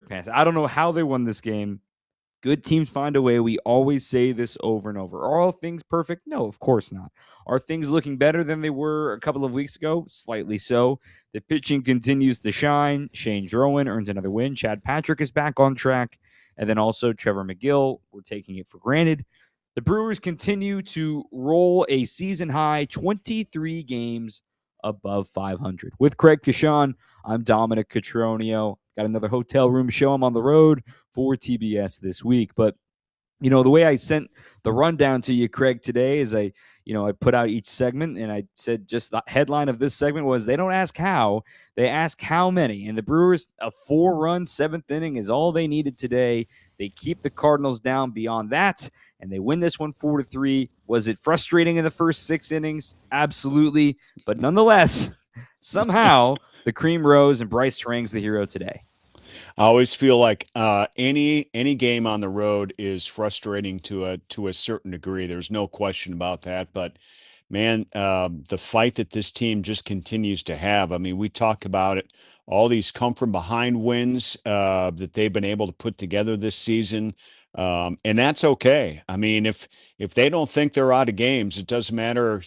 underpants. I don't know how they won this game. Good teams find a way. We always say this over and over. Are all things perfect? No, of course not. Are things looking better than they were a couple of weeks ago? Slightly so. The pitching continues to shine. Shane Drowan earns another win. Chad Patrick is back on track. And then also Trevor McGill. We're taking it for granted. The Brewers continue to roll a season high 23 games above 500. With Craig Kashan, I'm Dominic Cotroneo. Got another hotel room show. I'm on the road for TBS this week. But, the way I sent the rundown to you, Craig, today is I put out each segment and I said just the headline of this segment was they don't ask how, they ask how many. And the Brewers, a 4-run seventh inning is all they needed today. They keep the Cardinals down beyond that, and they win this one 4-3. Was it frustrating in the first 6 innings? Absolutely. But nonetheless, somehow the cream rose and Bryce Terang's the hero today. I always feel like any game on the road is frustrating to a certain degree. There's no question about that. But man, the fight that this team just continues to have. I mean, we talk about it, all these come from behind wins that they've been able to put together this season. And that's okay. I mean, if they don't think they're out of games, it doesn't matter,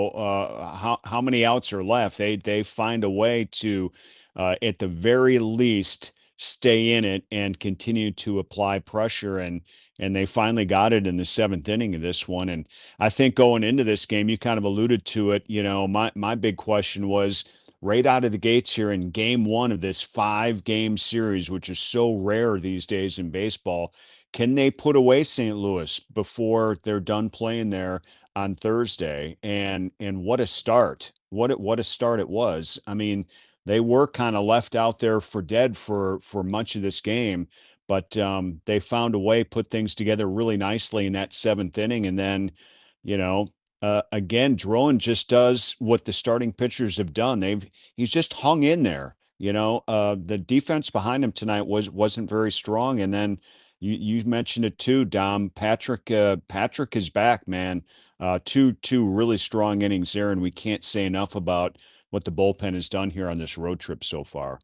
how many outs are left. They find a way to, at the very least, stay in it and continue to apply pressure. And they finally got it in the 7th inning of this one. And I think going into this game, you kind of alluded to it. My big question was right out of the gates here in game 1 of this 5-game series, which is so rare these days in baseball. Can they put away St. Louis before they're done playing there on Thursday? And what a start! What a start it was. I mean, they were kind of left out there for dead for much of this game, but they found a way, put things together really nicely in that 7th inning, and then, again, Drowan just does what the starting pitchers have done. He's just hung in there. The defense behind him tonight wasn't very strong, and then you mentioned it too, Dom. Patrick is back, man. Two really strong innings there, and we can't say enough about what the bullpen has done here on this road trip so far.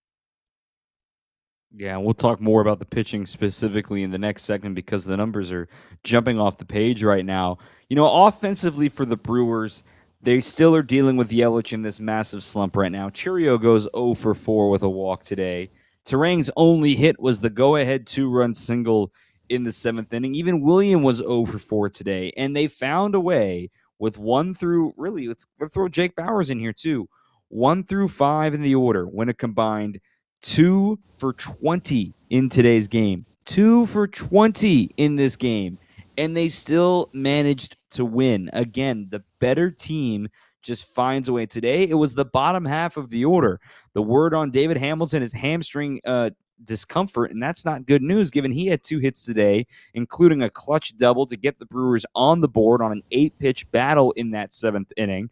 Yeah, we'll talk more about the pitching specifically in the next segment because the numbers are jumping off the page right now. Offensively for the Brewers, they still are dealing with Yelich in this massive slump right now. Chiriot goes 0 for 4 with a walk today. Terang's only hit was the go-ahead 2-run single in the 7th inning. Even William was 0 for 4 today, and they found a way with 1 through, really, let's throw Jake Bauers in here too. 1 through 5 in the order when a combined 2 for 20 in today's game. 2 for 20 in this game. And they still managed to win. Again, the better team just finds a way. Today, it was the bottom half of the order. The word on David Hamilton is hamstring discomfort, and that's not good news given he had 2 hits today, including a clutch double to get the Brewers on the board on an 8-pitch battle in that 7th inning.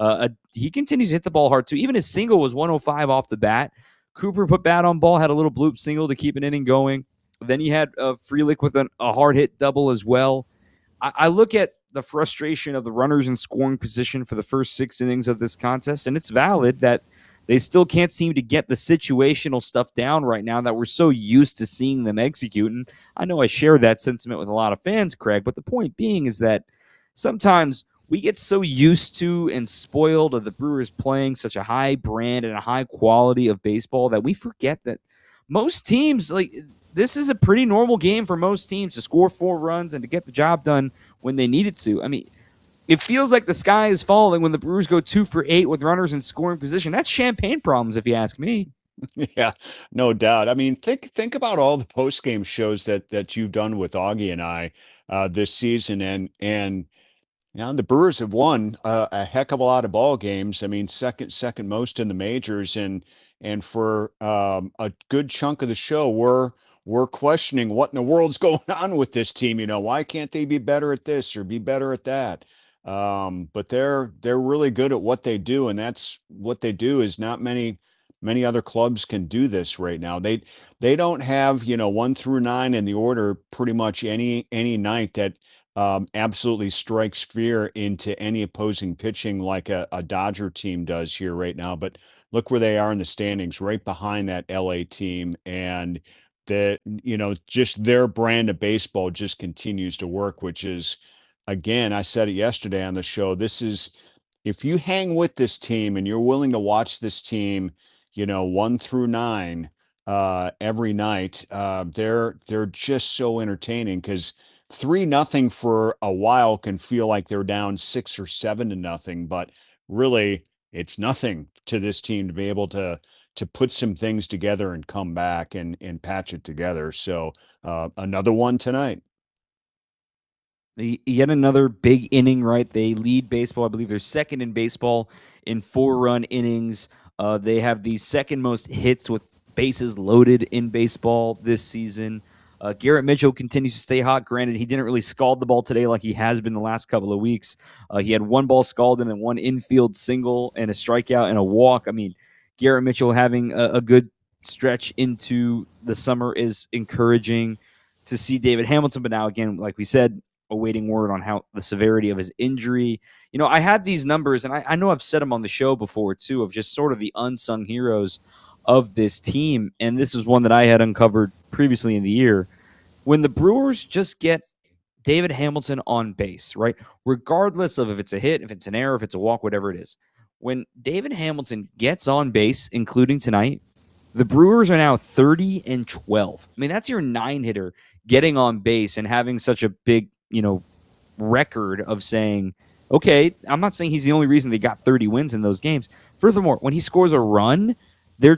He continues to hit the ball hard, too. Even his single was 105 off the bat. Cooper put bat on ball, had a little bloop single to keep an inning going. Then you had Frelick with a hard hit double as well. I look at the frustration of the runners in scoring position for the first 6 innings of this contest, and it's valid that they still can't seem to get the situational stuff down right now that we're so used to seeing them execute. And I know I share that sentiment with a lot of fans, Craig, but the point being is that sometimes we get so used to and spoiled of the Brewers playing such a high brand and a high quality of baseball that we forget that most teams, like, this is a pretty normal game for most teams to score 4 runs and to get the job done when they need it to. I mean, it feels like the sky is falling when the Brewers go 2 for 8 with runners in scoring position. That's champagne problems, if you ask me. Yeah, no doubt. I mean, think about all the post game shows that you've done with Augie and I this season, and the Brewers have won a heck of a lot of ball games. I mean, second most in the majors, and for a good chunk of the show, we're questioning what in the world's going on with this team. Why can't they be better at this or be better at that? But they're really good at what they do, and that's what they do is not many other clubs can do this right now. They don't have 1 through 9 in the order pretty much any night that absolutely strikes fear into any opposing pitching like a Dodger team does here right now. But look where they are in the standings, right behind that LA team. And that, just their brand of baseball just continues to work, which is, again, I said it yesterday on the show. This is, if you hang with this team and you're willing to watch this team, 1 through 9, every night, they're just so entertaining because 3-0 for a while can feel like they're down 6 or 7 to nothing, but really it's nothing to this team to be able to put some things together and come back and patch it together. So another one tonight. Yet another big inning, right? They lead baseball. I believe they're second in baseball in 4-run innings. They have the second most hits with bases loaded in baseball this season. Garrett Mitchell continues to stay hot. Granted, he didn't really scald the ball today like he has been the last couple of weeks. He had one ball scalded and one infield single and a strikeout and a walk. I mean, Garrett Mitchell having a good stretch into the summer is encouraging to see David Hamilton. But now, again, like we said, awaiting word on how the severity of his injury. I had these numbers, and I know I've said them on the show before too, of just sort of the unsung heroes of this team. And this is one that I had uncovered previously in the year. When the Brewers just get David Hamilton on base, right? Regardless of if it's a hit, if it's an error, if it's a walk, whatever it is. When David Hamilton gets on base, including tonight, the Brewers are now 30-12. I mean, that's your 9 hitter getting on base and having such a big, record of saying, okay, I'm not saying he's the only reason they got 30 wins in those games. Furthermore, when he scores a run, they're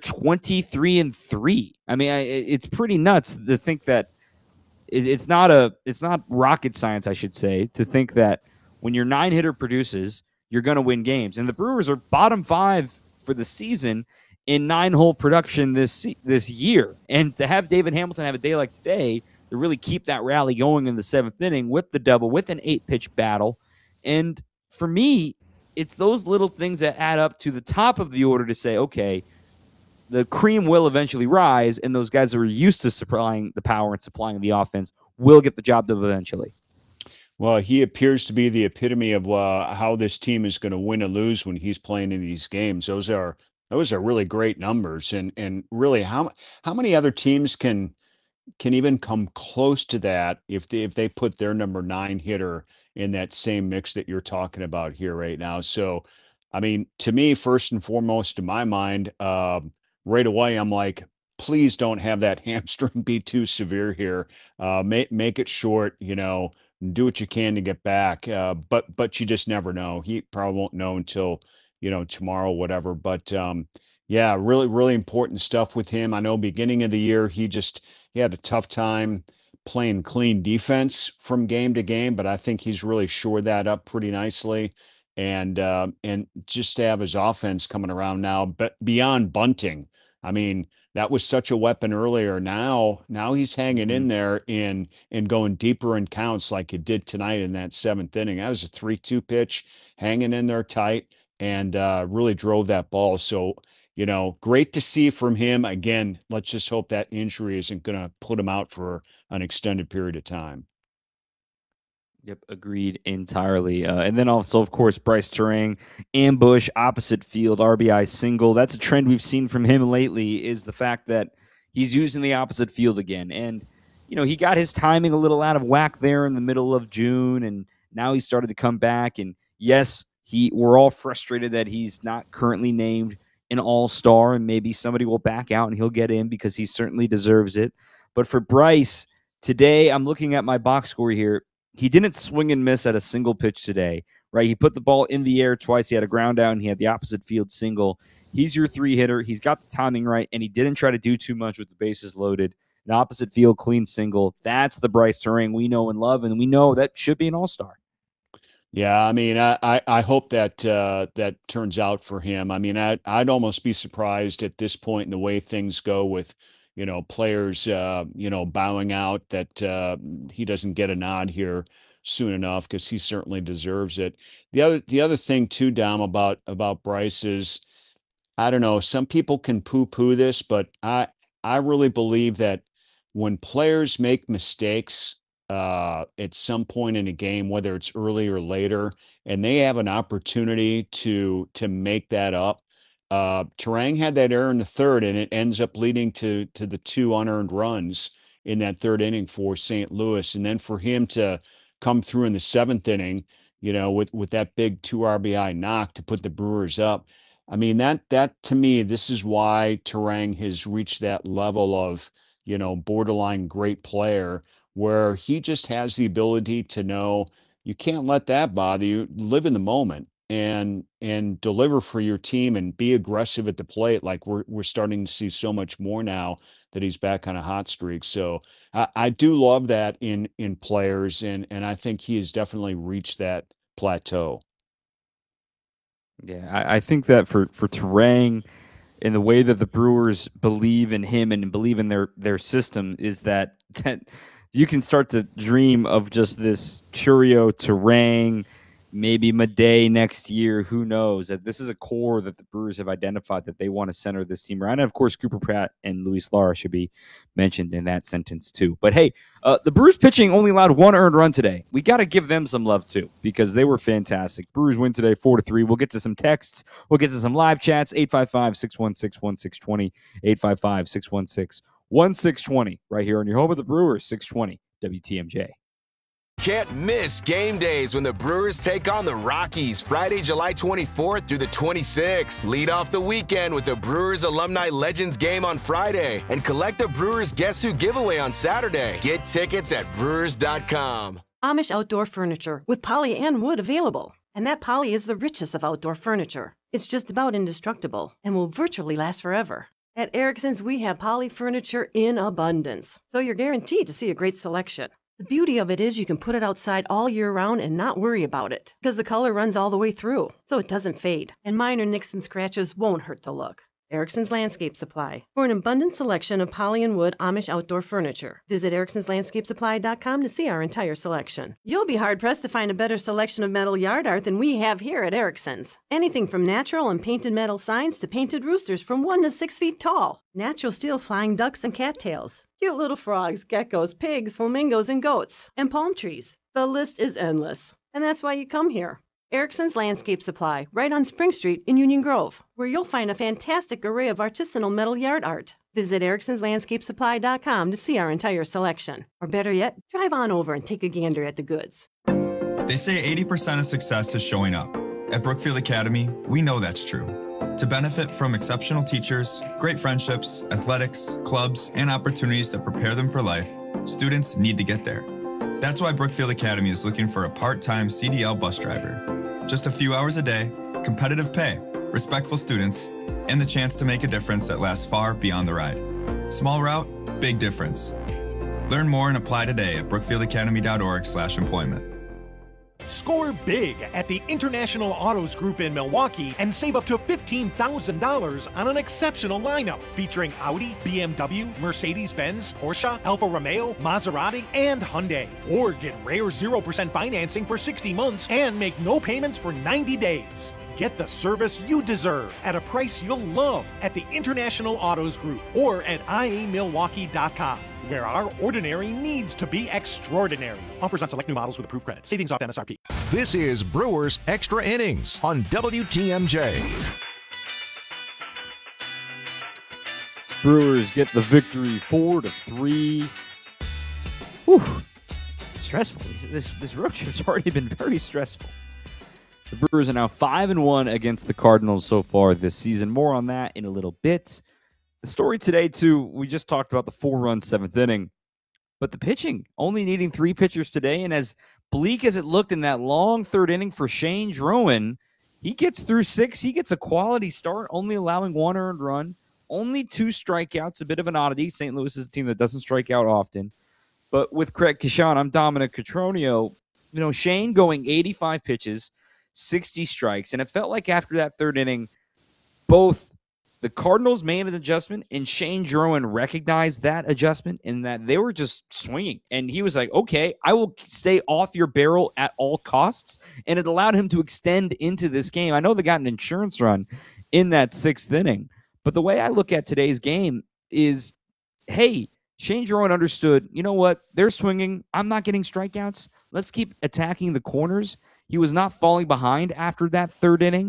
23-3. I mean, it's pretty nuts to think that it's not rocket science, I should say, to think that when your 9 hitter produces, you're going to win games. And the Brewers are bottom 5 for the season in 9-hole production this year. And to have David Hamilton have a day like today to really keep that rally going in the 7th inning with the double, with an 8-pitch battle. And for me, it's those little things that add up to the top of the order to say, okay, the cream will eventually rise, and those guys that are used to supplying the power and supplying the offense will get the job done eventually. Well, he appears to be the epitome of how this team is going to win or lose when he's playing in these games. Those are really great numbers, and really how many other teams can even come close to that if they put their number 9 hitter in that same mix that you're talking about here right now. So, I mean, to me, first and foremost, in my mind, right away, I'm like, please don't have that hamstring be too severe here. Make it short. Do what you can to get back. But you just never know. He probably won't know until tomorrow, whatever. But yeah, really, really important stuff with him. I know beginning of the year he had a tough time playing clean defense from game to game, but I think he's really shored that up pretty nicely. And just to have his offense coming around now, but beyond bunting, I mean, that was such a weapon earlier. Now he's hanging Mm-hmm. in there and going deeper in counts like he did tonight in that 7th inning. That was a 3-2 pitch, hanging in there tight, and really drove that ball. So great to see from him. Again, let's just hope that injury isn't going to put him out for an extended period of time. Yep, agreed entirely. And then also, of course, Bryce Terang, ambush, opposite field, RBI single. That's a trend we've seen from him lately, is the fact that he's using the opposite field again. And, he got his timing a little out of whack there in the middle of June, and now he started to come back. And yes, we're all frustrated that he's not currently named an all-star, and maybe somebody will back out and he'll get in because he certainly deserves it. But for Bryce, today, I'm looking at my box score here. He didn't swing and miss at a single pitch today, right? He put the ball in the air twice. He had a ground down. He had the opposite field single. He's your 3 hitter. He's got the timing right, and he didn't try to do too much with the bases loaded. An opposite field clean single. That's the Bryce Terang we know and love, and we know that should be an all-star. Yeah, I mean, I hope that that turns out for him. I mean, I'd almost be surprised at this point in the way things go with, players, bowing out that he doesn't get a nod here soon enough because he certainly deserves it. The other thing too, Dom, about Bryce is I don't know. Some people can poo-poo this, but I really believe that when players make mistakes at some point in a game, whether it's early or later, and they have an opportunity to make that up, Terang had that error in the third, and it ends up leading to the two unearned runs in that third inning for St. Louis. And then for him to come through in the seventh inning, with that big 2 RBI knock to put the Brewers up. I mean, that to me, this is why Terang has reached that level of, borderline great player, where he just has the ability to know you can't let that bother you. Live in the moment and deliver for your team and be aggressive at the plate, like we're starting to see so much more now that he's back on a hot streak. So I do love that in players, and I think he has definitely reached that plateau. Yeah, I think that for Terang, in the way that the Brewers believe in him and believe in their system, is that you can start to dream of just this Churio, Terang, maybe Madej next year. Who knows? That this is a core that the Brewers have identified that they want to center this team around. And of course, Cooper Pratt and Luis Lara should be mentioned in that sentence too. But hey, the Brewers pitching only allowed one earned run today. We got to give them some love too because they were fantastic. Brewers win today 4-3. We'll get to some texts. We'll get to some live chats. 855-616-1620. 855-616-1620 right here on your home of the Brewers, 620 WTMJ. Can't miss game days when the Brewers take on the Rockies Friday, July 24th through the 26th. Lead off the weekend with the Brewers Alumni Legends game on Friday and collect the Brewers Guess Who giveaway on Saturday. Get tickets at Brewers.com. Amish Outdoor Furniture with poly and wood available. And that poly is the richest of outdoor furniture. It's just about indestructible and will virtually last forever. At Erickson's, we have poly furniture in abundance, so you're guaranteed to see a great selection. The beauty of it is you can put it outside all year round and not worry about it because the color runs all the way through, so it doesn't fade, and minor nicks and scratches won't hurt the look. Erickson's Landscape Supply. For an abundant selection of poly and wood Amish outdoor furniture, visit ericksonslandscapesupply.com to see our entire selection. You'll be hard-pressed to find a better selection of metal yard art than we have here at Erickson's. Anything from natural and painted metal signs to painted roosters from 1 to 6 feet tall. Natural steel flying ducks and cattails. Cute little frogs, geckos, pigs, flamingos, and goats. And palm trees. The list is endless. And that's why you come here. Erickson's Landscape Supply, right on Spring Street in Union Grove, where you'll find a fantastic array of artisanal metal yard art. Visit ericksonslandscapesupply.com to see our entire selection. Or better yet, drive on over and take a gander at the goods. They say 80% of success is showing up. At Brookfield Academy, we know that's true. To benefit from exceptional teachers, great friendships, athletics, clubs, and opportunities that prepare them for life, students need to get there. That's why Brookfield Academy is looking for a part-time CDL bus driver. Just a few hours a day, competitive pay, respectful students, and the chance to make a difference that lasts far beyond the ride. Small route, big difference. Learn more and apply today at brookfieldacademy.org/employment. Score big at the International Autos Group in Milwaukee and save up to $15,000 on an exceptional lineup featuring Audi, BMW, Mercedes-Benz, Porsche, Alfa Romeo, Maserati, and Hyundai. Or get rare 0% financing for 60 months and make no payments for 90 days. Get the service you deserve at a price you'll love at the International Autos Group or at iamilwaukee.com, where our ordinary needs to be extraordinary. Offers on select new models with approved credit. Savings off MSRP. This is Brewers Extra Innings on WTMJ. Brewers get the victory 4-3. Whew. Stressful. This road trip's already been very stressful. The Brewers are now 5-1 against the Cardinals so far this season. More on that in a little bit. The story today, too, we just talked about the 4-run seventh inning. But the pitching, only needing 3 pitchers today. And as bleak as it looked in that long third inning for Shane Drouin, he gets through 6. He gets a quality start, only allowing 1 earned run. Only 2 strikeouts, a bit of an oddity. St. Louis is a team that doesn't strike out often. But with Craig Kashan, I'm Dominic Cotroneo. Shane going 85 pitches, 60 strikes. And it felt like after that third inning, both the Cardinals made an adjustment and Shane Drouin recognized that adjustment and that they were just swinging. And he was like, okay, I will stay off your barrel at all costs. And it allowed him to extend into this game. I know they got an insurance run in that 6th inning. But the way I look at today's game is, hey, Shane Drouin understood, you know what? They're swinging. I'm not getting strikeouts. Let's keep attacking the corners. He was not falling behind after that third inning.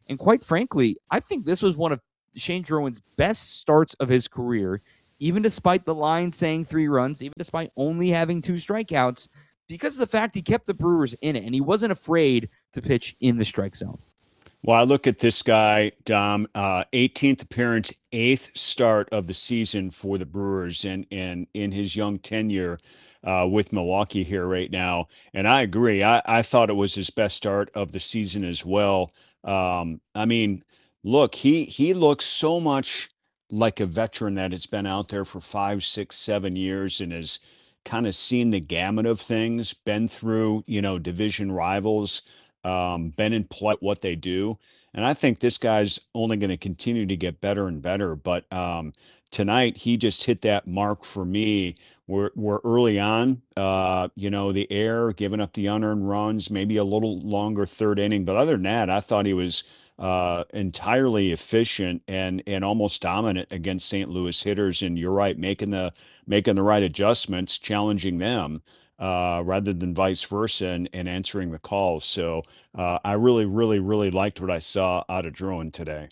And quite frankly, I think this was one of Shane Drowen's best starts of his career, even despite the line saying 3 runs, even despite only having 2 strikeouts, because of the fact he kept the Brewers in it, and he wasn't afraid to pitch in the strike zone. Well, I look at this guy, Dom, 18th appearance, 8th start of the season for the Brewers, and in his young tenure with Milwaukee here right now. And I agree. I thought it was his best start of the season as well. I mean, look, he looks so much like a veteran that has been out there for 5, 6, 7 years and has kind of seen the gamut of things, been through, division rivals, been in play what they do. And I think this guy's only going to continue to get better and better. But tonight, he just hit that mark for me. We're early on, the air, giving up the unearned runs, maybe a little longer third inning. But other than that, I thought he was entirely efficient and almost dominant against St. Louis hitters. And you're right, making the right adjustments, challenging them rather than vice versa, and answering the calls. So I really, really, really liked what I saw out of Drowan today.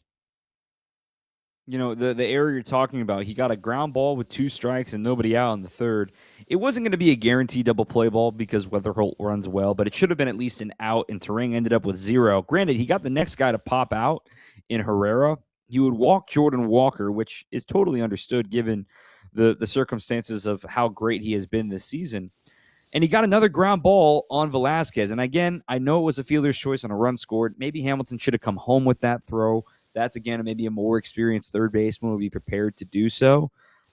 The area you're talking about, he got a ground ball with 2 strikes and nobody out in the third. It wasn't going to be a guaranteed double play ball because Weatherholt runs well, but it should have been at least an out, and Terang ended up with 0. Granted, he got the next guy to pop out in Herrera. He would walk Jordan Walker, which is totally understood given the circumstances of how great he has been this season. And he got another ground ball on Velasquez. And again, I know it was a fielder's choice on a run scored. Maybe Hamilton should have come home with that throw. That's, again, maybe a more experienced third baseman would be prepared to do so.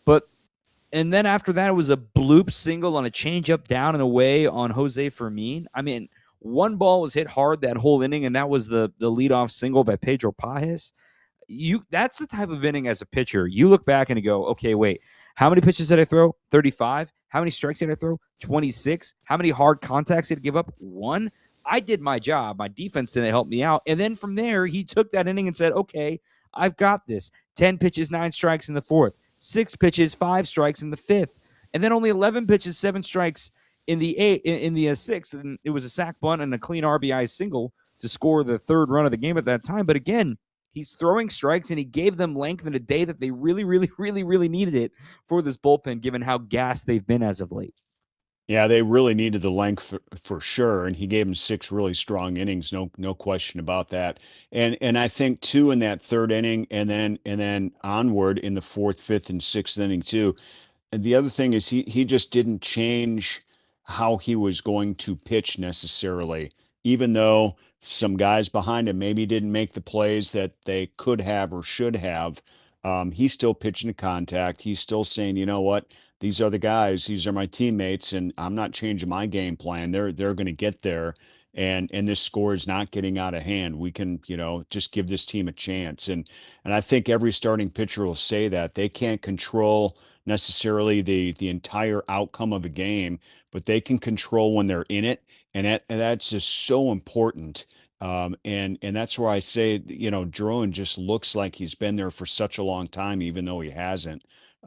And then after that, it was a bloop single on a changeup down and away on Jose Fermin. I mean, one ball was hit hard that whole inning, and that was the leadoff single by Pedro Pajes. That's the type of inning as a pitcher. You look back and you go, okay, wait, how many pitches did I throw? 35. How many strikes did I throw? 26. How many hard contacts did I give up? 1. I did my job. My defense didn't help me out. And then from there, he took that inning and said, okay, I've got this. 10 pitches, 9 strikes in the 4th. 6 pitches, 5 strikes in the 5th. And then only 11 pitches, 7 strikes in the 6th. And it was a sac bunt and a clean RBI single to score the 3rd run of the game at that time. But again, he's throwing strikes, and he gave them length in a day that they really, really, really, really needed it for this bullpen, given how gassed they've been as of late. Yeah, they really needed the length for sure, and he gave them 6 really strong innings, no question about that. And I think 2 in that 3rd inning, and then onward in the 4th, 5th, and 6th inning too. And the other thing is he just didn't change how he was going to pitch necessarily, even though some guys behind him maybe didn't make the plays that they could have or should have. He's still pitching to contact. He's still saying, you know what? These are the guys. These are my teammates, and I'm not changing my game plan. They're going to get there, and this score is not getting out of hand. We can, just give this team a chance. And I think every starting pitcher will say that. They can't control necessarily the entire outcome of a game, but they can control when they're in it, and that's just so important. And that's where I say, Drowan just looks like he's been there for such a long time, even though he hasn't.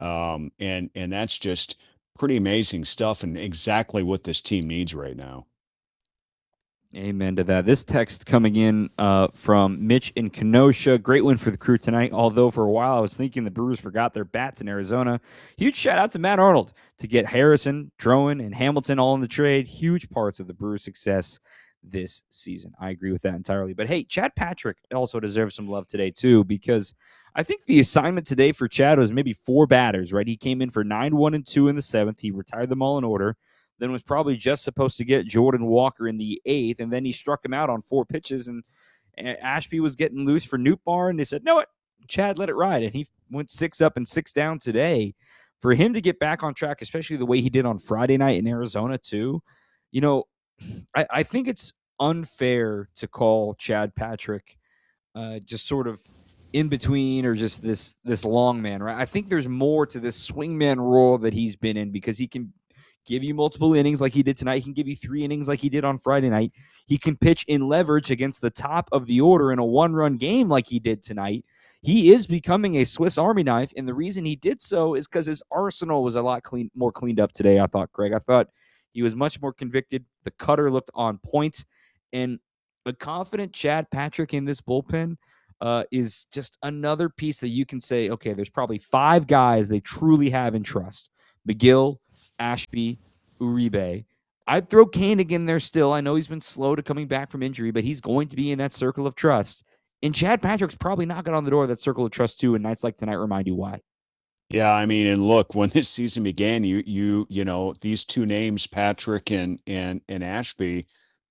And that's just pretty amazing stuff, and exactly what this team needs right now. Amen to that. This text coming in from Mitch in Kenosha. Great win for the Crew tonight, although for a while I was thinking the Brewers forgot their bats in Arizona. Huge shout out to Matt Arnold to get Harrison, Drowan, and Hamilton all in the trade. Huge parts of the Brewers' success this season. I agree with that entirely. But hey, Chad Patrick also deserves some love today too, because I think the assignment today for Chad was maybe 4 batters, right? He came in for 9, 1, and 2 in the 7th. He retired them all in order. Then was probably just supposed to get Jordan Walker in the 8th, and then he struck him out on 4 pitches, and Ashby was getting loose for Nootbaar, and they said, no, what? Chad, let it ride, and he went 6 up and 6 down today. For him to get back on track, especially the way he did on Friday night in Arizona too, I think it's unfair to call Chad Patrick just sort of in between or just this long man, right? I think there's more to this swingman role that he's been in, because he can give you multiple innings like he did tonight. He can give you 3 innings like he did on Friday night. He can pitch in leverage against the top of the order in a 1-run game like he did tonight. He is becoming a Swiss Army knife, and the reason he did so is because his arsenal was a lot more cleaned up today, I thought, Craig. I thought he was much more convicted. The cutter looked on point. And A confident Chad Patrick in this bullpen is just another piece that you can say, okay, there's probably 5 guys they truly have in trust. Megill, Ashby, Uribe. I'd throw Koenig in there still. I know he's been slow to coming back from injury, but he's going to be in that circle of trust. And Chad Patrick's probably knocking on the door of that circle of trust too, and nights like tonight remind you why. Yeah, I mean, and look, when this season began, you know, these two names, Patrick and Ashby,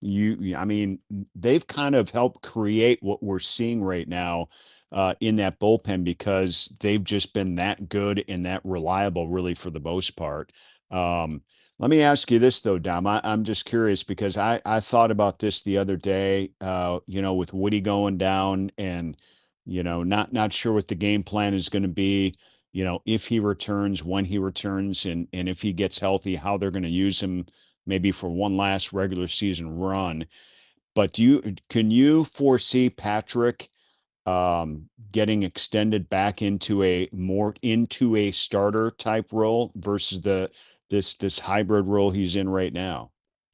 I mean, they've kind of helped create what we're seeing right now in that bullpen because they've just been that good and that reliable, really, for the most part. Let me ask you this though, Dom. I'm just curious because I thought about this the other day. You know, with Woody going down and not sure what the game plan is going to be. You know, if he returns, when he returns, and if he gets healthy, how they're going to use him maybe for one last regular season run. But can you foresee Patrick getting extended back into a starter type role versus this hybrid role he's in right now?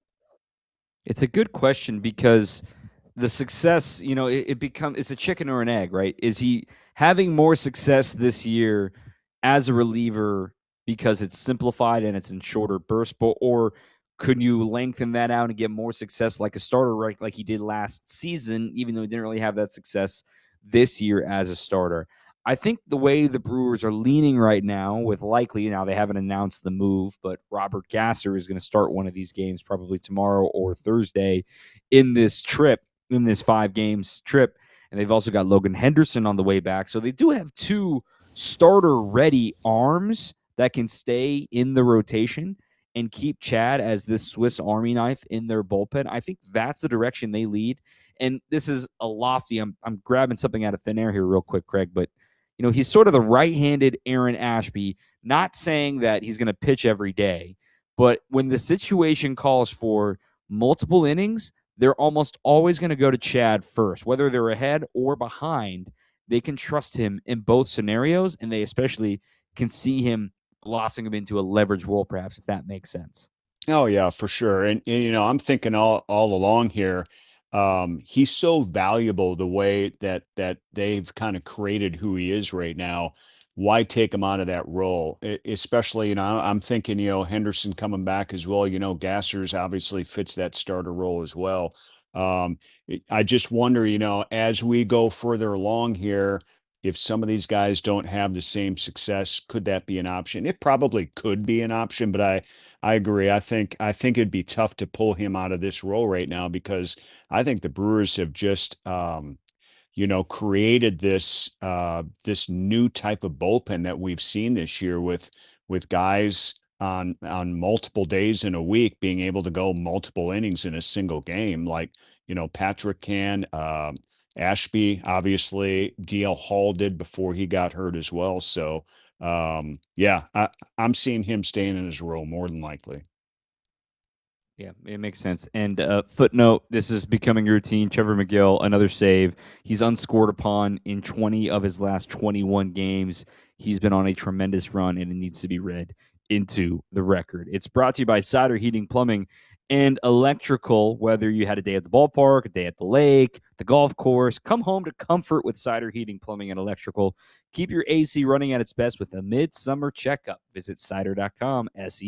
It's a good question because the success, it's a chicken or an egg, right? Is he having more success this year as a reliever because it's simplified and it's in shorter bursts, or could you lengthen that out and get more success like a starter, right? Like he did last season, even though he didn't really have that success this year as a starter. I think the way the Brewers are leaning right now with likely, now they haven't announced the move, but Robert Gasser is going to start one of these games probably tomorrow or Thursday in this 5 games trip. And they've also got Logan Henderson on the way back. So they do have 2 starter-ready arms that can stay in the rotation and keep Chad as this Swiss Army knife in their bullpen. I think that's the direction they lead. And this is a lofty, I'm grabbing something out of thin air here real quick, Craig, but he's sort of the right-handed Aaron Ashby, not saying that he's going to pitch every day, but when the situation calls for multiple innings, they're almost always going to go to Chad first, whether they're ahead or behind. They can trust him in both scenarios, and they especially can see him glossing him into a leverage role, perhaps, if that makes sense. Oh yeah, for sure. And I'm thinking all along here, he's so valuable the way that they've kind of created who he is right now. Why take him out of that role? Especially, I'm thinking, Henderson coming back as well. Gasser's obviously fits that starter role as well. I just wonder, as we go further along here, if some of these guys don't have the same success, could that be an option? It probably could be an option, but I agree. I think it'd be tough to pull him out of this role right now because I think the Brewers have just created this new type of bullpen that we've seen this year with guys on multiple days in a week being able to go multiple innings in a single game, like Patrick can. Ashby, obviously, DL Hall did before he got hurt as well. So, yeah, I'm seeing him staying in his role more than likely. Yeah, it makes sense. And footnote, this is becoming routine. Trevor Megill, another save. He's unscored upon in 20 of his last 21 games. He's been on a tremendous run, and it needs to be read into the record. It's brought to you by Sider Heating, Plumbing, and Electrical. Whether you had a day at the ballpark, a day at the lake, the golf course, come home to comfort with Sider Heating, Plumbing, and Electrical. Keep your AC running at its best with a midsummer checkup. Visit Sider.com,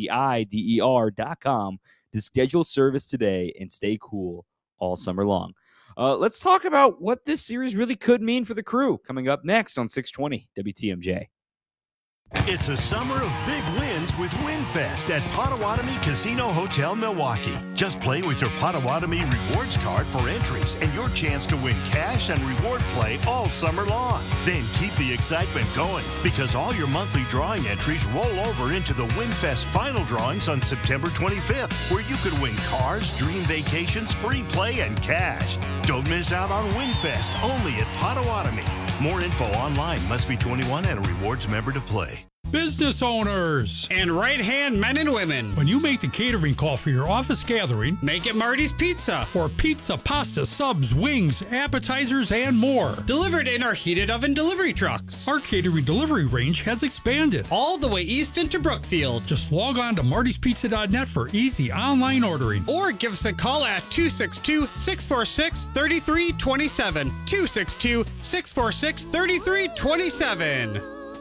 SEIDER.com, to schedule service today and stay cool all summer long. Let's talk about what this series really could mean for the Crew coming up next on 620 WTMJ. It's a summer of big wins with WinFest at Potawatomi Casino Hotel, Milwaukee. Just play with your Potawatomi Rewards card for entries and your chance to win cash and reward play all summer long. Then keep the excitement going because all your monthly drawing entries roll over into the WinFest final drawings on September 25th, where you could win cars, dream vacations, free play, and cash. Don't miss out on WinFest, only at Potawatomi. More info online. Must be 21 and a rewards member to play. business owners, and right-hand men and women. When you make the catering call for your office gathering, make it Marty's Pizza. For pizza, pasta, subs, wings, appetizers, and more. Delivered in our heated oven delivery trucks. Our catering delivery range has expanded all the way east into Brookfield. Just log on to martyspizza.net for easy online ordering. Or give us a call at 262-646-3327. 262-646-3327.